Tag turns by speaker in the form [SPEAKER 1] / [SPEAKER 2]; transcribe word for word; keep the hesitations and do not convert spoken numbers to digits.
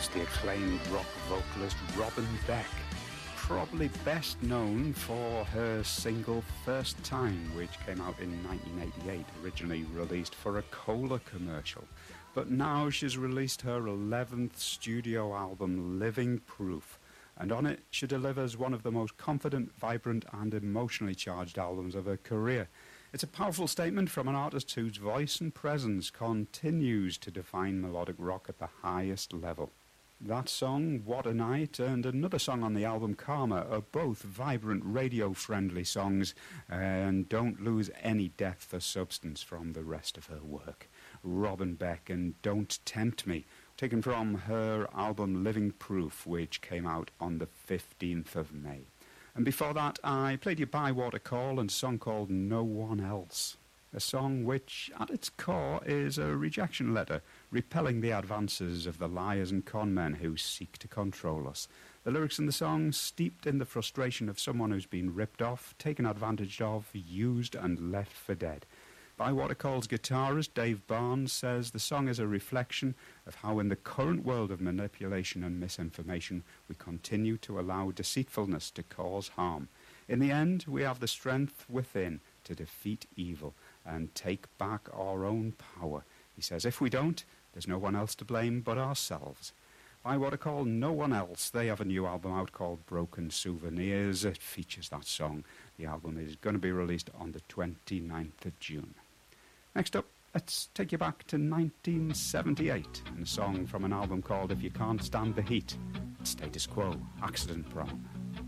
[SPEAKER 1] was the acclaimed rock vocalist Robin Beck, probably best known for her single First Time, which came out in nineteen eighty-eight, originally released for a cola commercial. But now she's released her eleventh studio album, Living Proof, and on it she delivers one of the most confident, vibrant and emotionally charged albums of her career. It's a powerful statement from an artist whose voice and presence continues to define melodic rock at the highest level. That song, What a Night, and another song on the album, Karma, are both vibrant, radio-friendly songs and don't lose any depth or substance from the rest of her work. Robin Beck and Don't Tempt Me, taken from her album Living Proof, which came out on the fifteenth of May. And before that, I played you Bywater Call and a song called No One Else. A song which, at its core, is a rejection letter, repelling the advances of the liars and conmen who seek to control us. The lyrics in the song steeped in the frustration of someone who's been ripped off, taken advantage of, used and left for dead. Bywater Call's guitarist Dave Barnes says the song is a reflection of how in the current world of manipulation and misinformation we continue to allow deceitfulness to cause harm. In the end, we have the strength within to defeat evil and take back our own power. He says if we don't, there's no one else to blame but ourselves. Bywater Call, No One Else. They have a new album out called Broken Souvenirs. It features that song. The album is going to be released on the twenty-ninth of June. Next up, let's take you back to nineteen seventy-eight and a song from an album called If You Can't Stand the Heat. Status Quo, Accident Prone.